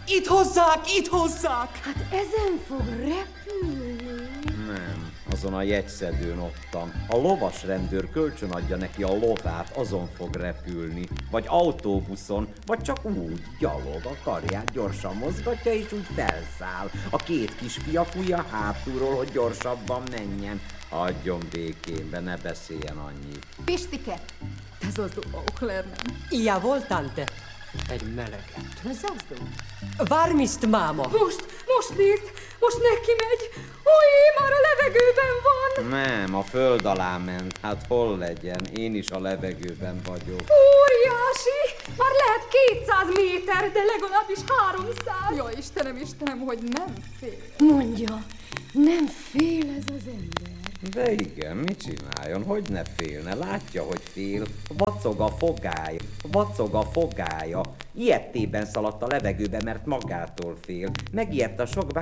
Itt hozzák, itt hozzák! Hát ezen fog repülni. Nem, azon a jegyszedőn ottan. A lovasrendőr kölcsön adja neki a lovát, azon fog repülni. Vagy autóbuszon, vagy csak úgy, gyalog, a karját gyorsan mozgatja, és úgy felszáll. A két kisfia fújja hátulról, hogy gyorsabban menjen. Hagyjon békénbe, ne beszéljen annyit. Pistike, te zazdu oklernem. Jawohl, tante. Egy meleget. Te zazdu? Varmist, máma. Most nézd, most neki megy. Új, már a levegőben van. Nem, a föld alá ment. Hát hol legyen? Én is a levegőben vagyok. Óriási! Már lehet 200 méter, de legalábbis 300. Jaj, Istenem, hogy nem fél. Mondja, nem fél ez az ember. De igen, mit csináljon? Hogy ne félne? Látja, hogy fél. Vacog a fogája. Vacog a fogája. Ilyettében szaladt a levegőbe, mert magától fél. Megijedt a sok